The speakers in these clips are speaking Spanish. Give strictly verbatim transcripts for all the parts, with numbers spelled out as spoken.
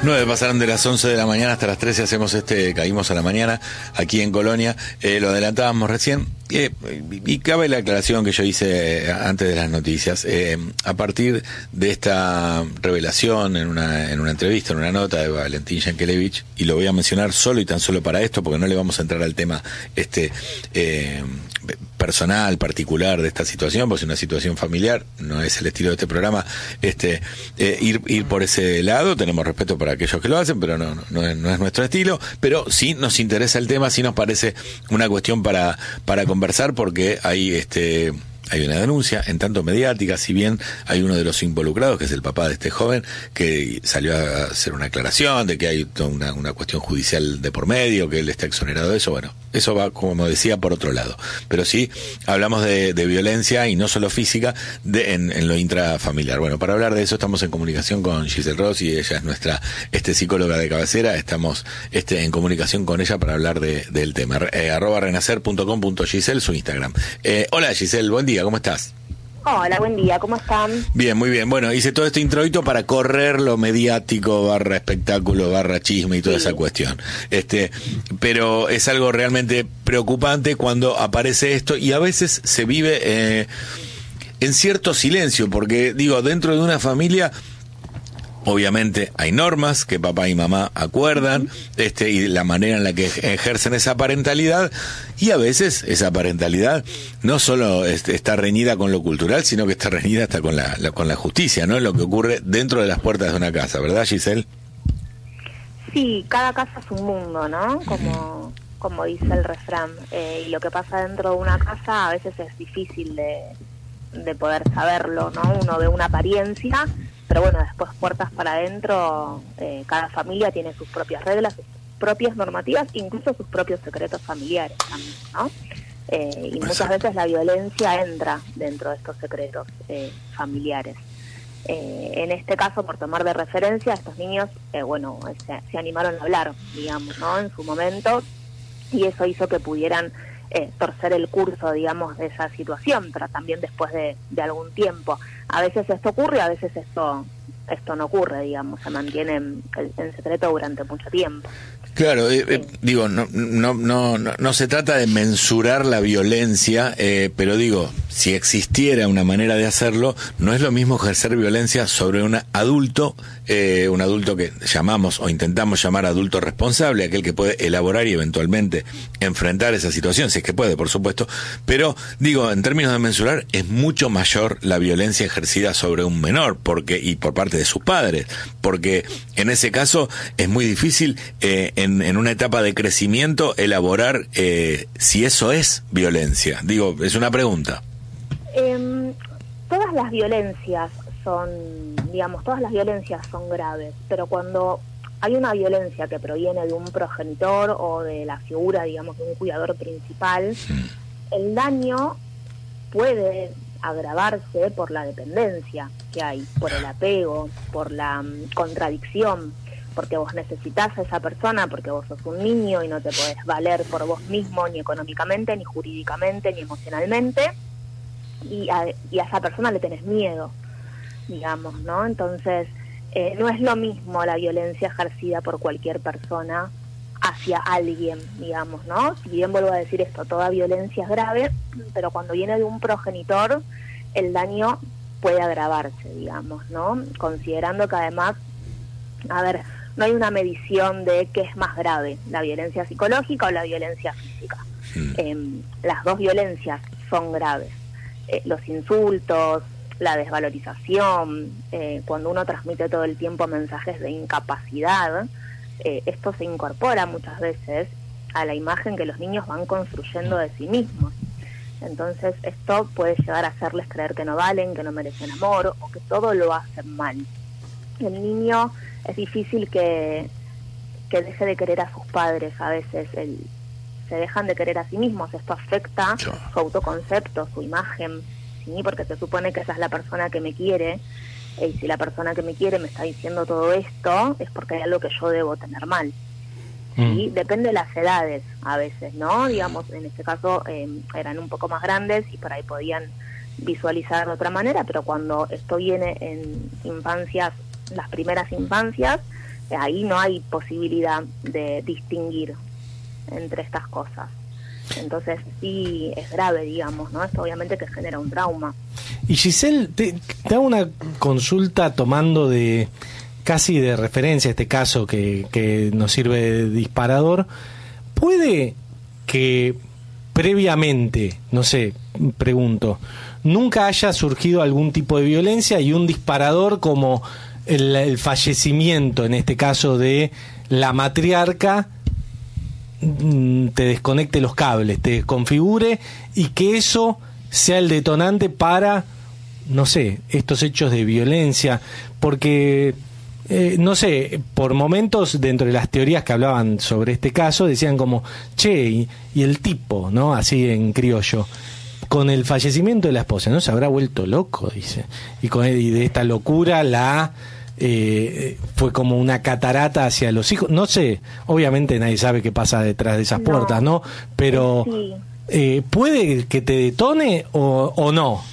Nueve pasaron de las once de la mañana hasta las trece, hacemos este Caímos a la Mañana, aquí en Colonia. Eh, lo adelantábamos recién, eh, y cabe la aclaración que yo hice antes de las noticias. Eh, a partir de esta revelación en una, en una entrevista, en una nota de Valentín Yankelevich, y lo voy a mencionar solo y tan solo para esto, porque no le vamos a entrar al tema este eh, personal, particular de esta situación, porque es una situación familiar, no es el estilo de este programa, este eh, ir, ir por ese lado. Tenemos respeto para aquellos que lo hacen, pero no, no, no, es, no es nuestro estilo, pero sí nos interesa el tema, sí nos parece una cuestión para, para conversar, porque hay este hay una denuncia, en tanto mediática, si bien hay uno de los involucrados, que es el papá de este joven, que salió a hacer una aclaración de que hay toda una, una cuestión judicial de por medio, que él está exonerado de eso. Bueno, eso va, como decía, por otro lado. Pero sí, hablamos de, de violencia, y no solo física, de, en, en lo intrafamiliar. Bueno, para hablar de eso estamos en comunicación con Giselle Ross, y ella es nuestra este psicóloga de cabecera. Estamos este en comunicación con ella para hablar de, del tema. Eh, arroba renacer punto com punto giselle, su Instagram. Eh, hola Giselle, buen día. ¿Cómo estás? Hola, buen día, ¿cómo están? Bien, muy bien. Bueno, hice todo este introito para correr lo mediático, barra espectáculo, barra chisme y toda sí. esa cuestión. Este, pero es algo realmente preocupante cuando aparece esto, y a veces se vive eh, en cierto silencio, porque digo, dentro de una familia obviamente hay normas que papá y mamá acuerdan, este, y la manera en la que ejercen esa parentalidad, y a veces esa parentalidad no solo este, está reñida con lo cultural, sino que está reñida hasta con la, la con la justicia, ¿no? Es lo que ocurre dentro de las puertas de una casa, ¿verdad, Giselle? Sí, cada casa es un mundo, ¿no? Como, como dice el refrán, eh, y lo que pasa dentro de una casa a veces es difícil de, de poder saberlo, ¿no? Uno ve una apariencia, pero bueno, después puertas para adentro, eh, cada familia tiene sus propias reglas, sus propias normativas, incluso sus propios secretos familiares también, ¿no? Eh, y muchas veces la violencia entra dentro de estos secretos eh, familiares. Eh, en este caso, por tomar de referencia, estos niños, eh, bueno, se, se animaron a hablar, digamos, ¿no? En su momento, y eso hizo que pudieran eh, torcer el curso, digamos, de esa situación, pero también después de, de algún tiempo. A veces esto ocurre, a veces esto esto no ocurre, digamos, se mantiene en, en secreto durante mucho tiempo. Claro, eh, eh, digo, no, no, no, no, no se trata de mensurar la violencia, eh, pero digo, si existiera una manera de hacerlo, no es lo mismo ejercer violencia sobre un adulto, eh, un adulto que llamamos o intentamos llamar adulto responsable, aquel que puede elaborar y eventualmente enfrentar esa situación, si es que puede, por supuesto, pero digo, en términos de mensurar, es mucho mayor la violencia ejercida sobre un menor, porque y por parte de sus padres, porque en ese caso es muy difícil eh, En, en una etapa de crecimiento elaborar eh, si eso es violencia. Digo, es una pregunta. Eh, todas las violencias son, digamos, todas las violencias son graves, pero cuando hay una violencia que proviene de un progenitor o de la figura, digamos, de un cuidador principal, mm. el daño puede agravarse por la dependencia que hay, por el apego, por la um, contradicción, porque vos necesitás a esa persona, porque vos sos un niño y no te podés valer por vos mismo, ni económicamente, ni jurídicamente, ni emocionalmente, y a, y a esa persona le tenés miedo, digamos, ¿no? Entonces, eh, no es lo mismo la violencia ejercida por cualquier persona hacia alguien, digamos, ¿no? Si bien vuelvo a decir esto, toda violencia es grave, pero cuando viene de un progenitor, el daño puede agravarse, digamos, ¿no? Considerando que además, a ver, no hay una medición de qué es más grave, la violencia psicológica o la violencia física. Mm. Eh, las dos violencias son graves. Eh, los insultos, la desvalorización, eh, cuando uno transmite todo el tiempo mensajes de incapacidad, eh, esto se incorpora muchas veces a la imagen que los niños van construyendo de sí mismos. Entonces esto puede llegar a hacerles creer que no valen, que no merecen amor o que todo lo hacen mal. El niño es difícil que, que deje de querer a sus padres, a veces el, se dejan de querer a sí mismos, esto afecta su autoconcepto, su imagen, ¿sí? Porque se supone que esa es la persona que me quiere, y si la persona que me quiere me está diciendo todo esto, es porque hay algo que yo debo tener mal. ¿Sí? Mm. Depende de las edades, a veces, ¿no? Digamos, en este caso eh, eran un poco más grandes y por ahí podían visualizar de otra manera, pero cuando esto viene en infancias, las primeras infancias, ahí no hay posibilidad de distinguir entre estas cosas. Entonces sí es grave, digamos, ¿no? Esto obviamente que genera un trauma. Y Giselle, te, te hago una consulta tomando de casi de referencia este caso que, que nos sirve de disparador. ¿Puede que previamente, no sé, pregunto, nunca haya surgido algún tipo de violencia y un disparador como el, el fallecimiento, en este caso de la matriarca, te desconecte los cables, te desconfigure y que eso sea el detonante para, no sé, estos hechos de violencia? Porque eh, no sé, por momentos dentro de las teorías que hablaban sobre este caso decían como, che, y, y el tipo, ¿no? Así en criollo, con el fallecimiento de la esposa, ¿no? Se habrá vuelto loco, dice, y con y de esta locura la Eh, fue como una catarata hacia los hijos. No sé, obviamente nadie sabe qué pasa detrás de esas no. puertas, ¿no? Pero sí. eh, ¿puede que te detone o, o no?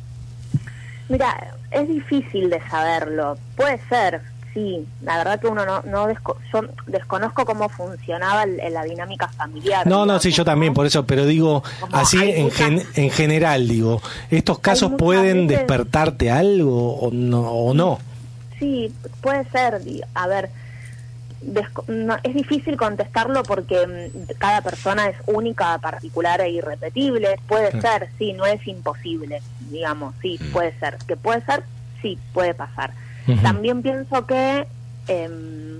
Mira, es difícil de saberlo. Puede ser, sí. La verdad que uno no, no desco- yo desconozco cómo funcionaba el, el, la dinámica familiar. No, digamos, no, sí, yo también, ¿no? Por eso, pero digo, como así en, muchas, gen, en general, digo, ¿estos casos pueden veces, despertarte algo o no? O no? Sí, puede ser. A ver, desco- no, es difícil contestarlo porque mm, cada persona es única, particular e irrepetible. Puede sí. ser, sí, no es imposible, digamos, sí, puede ser. Que puede ser, sí, puede pasar. Uh-huh. También pienso que eh,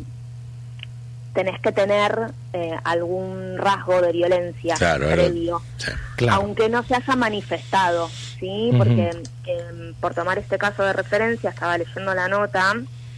tenés que tener eh, algún rasgo de violencia claro, previo, sí, claro. aunque no se haya manifestado, ¿sí? Uh-huh. Porque eh, por tomar este caso de referencia, estaba leyendo la nota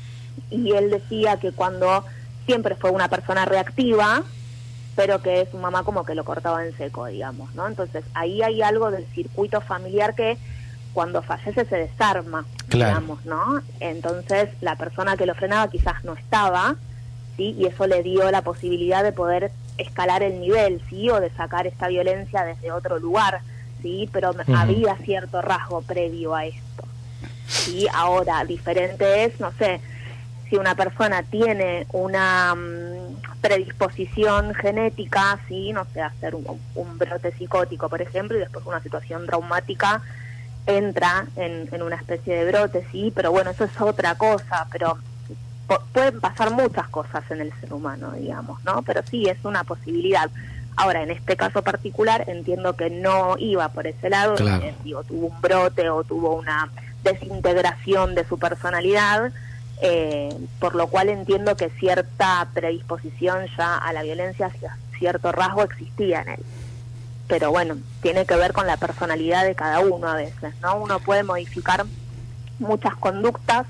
y él decía que cuando siempre fue una persona reactiva, pero que su mamá como que lo cortaba en seco, digamos, ¿no? Entonces ahí hay algo del circuito familiar que cuando fallece se desarma, claro. digamos, ¿no? Entonces la persona que lo frenaba quizás no estaba, ¿sí? Y eso le dio la posibilidad de poder escalar el nivel, ¿sí? O de sacar esta violencia desde otro lugar, ¿sí? Pero uh-huh. había cierto rasgo previo a esto, ¿sí? Ahora, diferente es, no sé, si una persona tiene una um, predisposición genética, ¿sí? No sé, hacer un, un brote psicótico, por ejemplo, y después una situación traumática entra en, en una especie de brote, ¿sí? Pero bueno, eso es otra cosa, pero pueden pasar muchas cosas en el ser humano, digamos, ¿no? Pero sí, es una posibilidad. Ahora, en este caso particular, entiendo que no iba por ese lado, claro. eh, digo, tuvo un brote o tuvo una desintegración de su personalidad, eh, por lo cual entiendo que cierta predisposición ya a la violencia, cierto rasgo existía en él. Pero bueno, tiene que ver con la personalidad de cada uno a veces, ¿no? Uno puede modificar muchas conductas,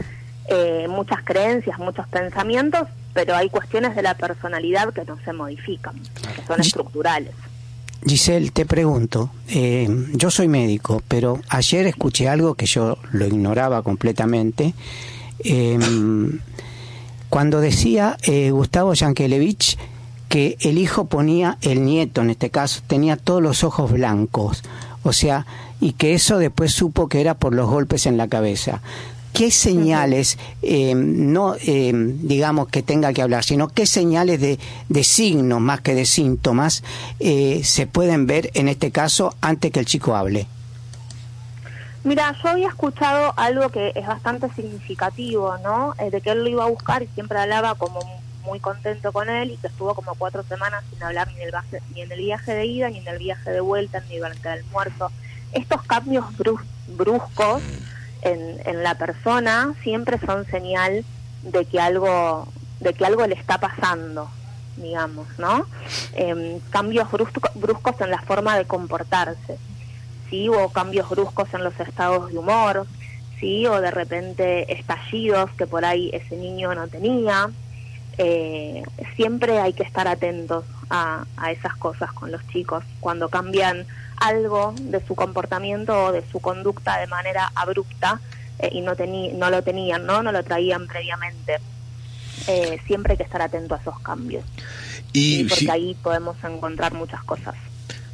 Eh, muchas creencias, muchos pensamientos, pero hay cuestiones de la personalidad que no se modifican, que son estructurales. Giselle, te pregunto, eh, yo soy médico, pero ayer escuché algo que yo lo ignoraba completamente, eh, cuando decía eh, Gustavo Yankelevich que el hijo ponía, el nieto en este caso, tenía todos los ojos blancos, o sea, y que eso después supo que era por los golpes en la cabeza. ¿Qué señales, eh, no eh, digamos que tenga que hablar, sino qué señales de, de signos más que de síntomas eh, se pueden ver en este caso antes que el chico hable? Mira, yo había escuchado algo que es bastante significativo, ¿no? Eh, de que él lo iba a buscar y siempre hablaba como muy contento con él y que estuvo como cuatro semanas sin hablar ni, el base, ni en el viaje de ida, ni en el viaje de vuelta, ni durante el almuerzo. Estos cambios brus, bruscos En, en la persona siempre son señal de que algo de que algo le está pasando, digamos, ¿no? Eh, cambios brusco, bruscos en la forma de comportarse, ¿sí? O cambios bruscos en los estados de humor, ¿sí? O de repente estallidos que por ahí ese niño no tenía. Eh, siempre hay que estar atentos a, a esas cosas con los chicos cuando cambian algo de su comportamiento o de su conducta de manera abrupta eh, y no tení, no lo tenían, no no lo traían previamente. Eh, siempre hay que estar atento a esos cambios, y ¿sí? Porque si, ahí podemos encontrar muchas cosas.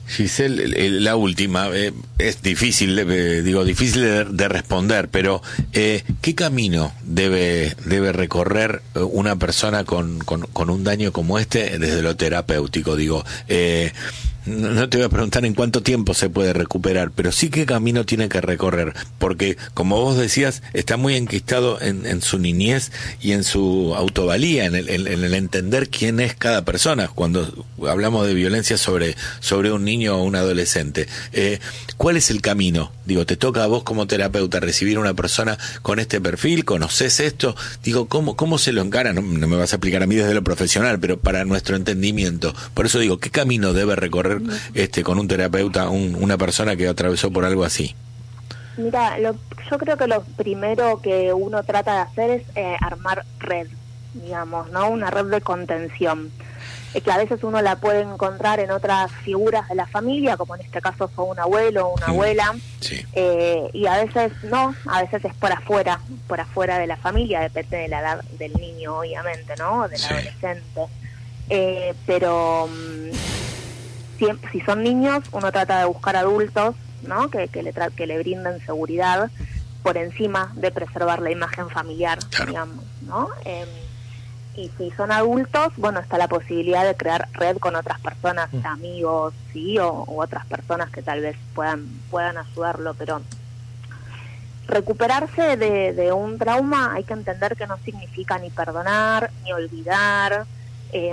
Giselle, la última, eh, es difícil, eh, digo, difícil de, de responder, pero eh, ¿qué camino debe debe recorrer una persona con, con, con un daño como este desde lo terapéutico? Digo, eh, no, no te voy a preguntar en cuánto tiempo se puede recuperar, pero sí qué camino tiene que recorrer, porque como vos decías, está muy enquistado en, en su niñez y en su autovalía, en el, en, en el entender quién es cada persona. Cuando hablamos de violencia sobre, sobre un niño o un adolescente, eh, ¿cuál es el camino? Digo, te toca a vos como terapeuta recibir a una persona con este perfil, ¿conoces esto? Digo, ¿cómo, cómo se lo encara? No, no me vas a explicar a mí desde lo profesional, pero para nuestro entendimiento. Por eso digo, ¿qué camino debe recorrer este con un terapeuta, un, una persona que atravesó por algo así? Mira, lo, yo creo que lo primero que uno trata de hacer es eh, armar red, digamos, ¿no? Una red de contención, eh, que a veces uno la puede encontrar en otras figuras de la familia, como en este caso fue un abuelo o una mm, abuela, sí. eh, y a veces no, a veces es por afuera, por afuera de la familia, depende de la edad del niño, obviamente, ¿no? Del sí. adolescente, eh, pero si, si son niños, uno trata de buscar adultos, ¿no? Que, que, le tra que le brinden seguridad por encima de preservar la imagen familiar, claro. digamos, ¿no? Eh, y si son adultos, bueno, está la posibilidad de crear red con otras personas, mm. amigos, sí, o u otras personas que tal vez puedan puedan ayudarlo, pero recuperarse de, de un trauma hay que entender que no significa ni perdonar, ni olvidar, eh,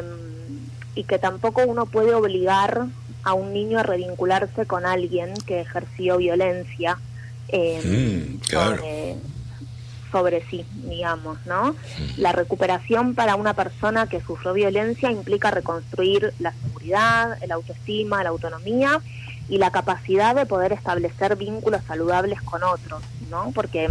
y que tampoco uno puede obligar a un niño a revincularse con alguien que ejerció violencia eh, mm, claro. sobre, sobre sí, digamos, ¿no? Mm. La recuperación para una persona que sufrió violencia implica reconstruir la seguridad, la autoestima, la autonomía y la capacidad de poder establecer vínculos saludables con otros, ¿no? Porque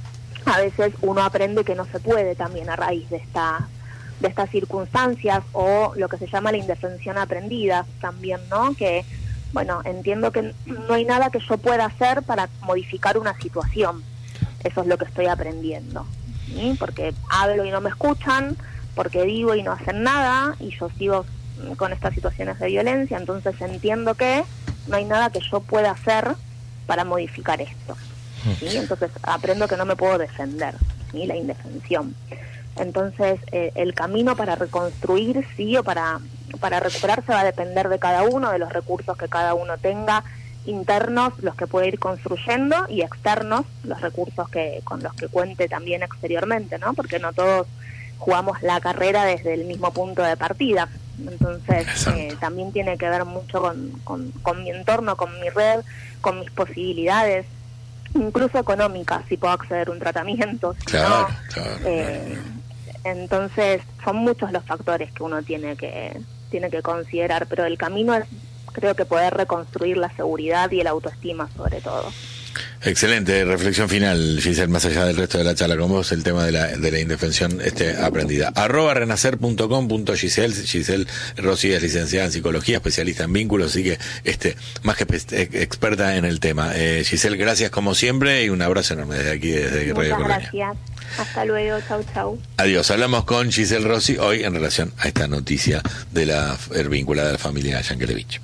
a veces uno aprende que no se puede también a raíz de esta de estas circunstancias, o lo que se llama la indefensión aprendida también, ¿no? Que, bueno, entiendo que no hay nada que yo pueda hacer para modificar una situación. Eso es lo que estoy aprendiendo, ¿sí? Porque hablo y no me escuchan, porque digo y no hacen nada, y yo sigo con estas situaciones de violencia, entonces entiendo que no hay nada que yo pueda hacer para modificar esto, ¿sí? Entonces aprendo que no me puedo defender, ¿sí? La indefensión. Entonces, eh, el camino para reconstruir, sí, o para, para recuperarse va a depender de cada uno, de los recursos que cada uno tenga, internos, los que puede ir construyendo, y externos, los recursos que con los que cuente también exteriormente, ¿no? Porque no todos jugamos la carrera desde el mismo punto de partida. Entonces, eh, también tiene que ver mucho con, con, con mi entorno, con mi red, con mis posibilidades, incluso económicas, si puedo acceder a un tratamiento. Si claro, no, claro. Eh, entonces, son muchos los factores que uno tiene que tiene que considerar, pero el camino es, creo que poder reconstruir la seguridad y el autoestima sobre todo. Excelente reflexión final, Giselle, más allá del resto de la charla con vos, el tema de la, de la indefensión este, aprendida. Arroba renacer punto com punto Giselle. Giselle Rossi es licenciada en psicología, especialista en vínculos, así que este, más que experta en el tema. Eh, Giselle, gracias como siempre y un abrazo enorme desde aquí, desde Radio Colonia. Muchas gracias. Hasta luego, chau, chau. Adiós. Hablamos con Giselle Rossi hoy en relación a esta noticia de la er, vinculada a la familia Yankelevich.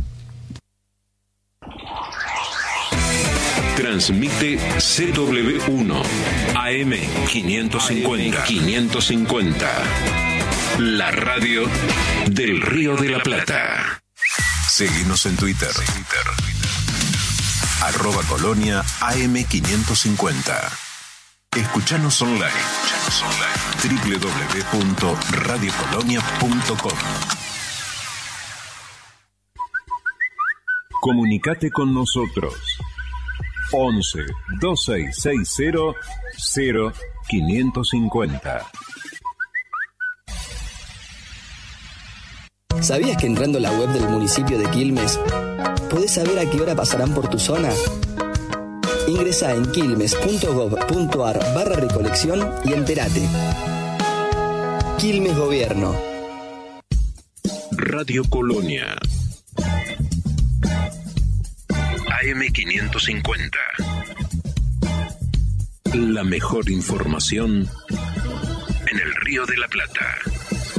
Transmite C W uno A M quinientos cincuenta. quinientos cincuenta. La radio del Río de la Plata. Seguinos en Twitter. Arroba Colonia A M quinientos cincuenta. Escuchanos online. doble u doble u doble u punto radio colonia punto com. Comunicate con nosotros. once, dos seis seis cero, cero, quinientos cincuenta. ¿Sabías que entrando a la web del municipio de Quilmes podés saber a qué hora pasarán por tu zona? Ingresá en quilmes punto gob punto ar barra recolección y entérate. Quilmes Gobierno. Radio Colonia. A M quinientos cincuenta. La mejor información en el Río de la Plata.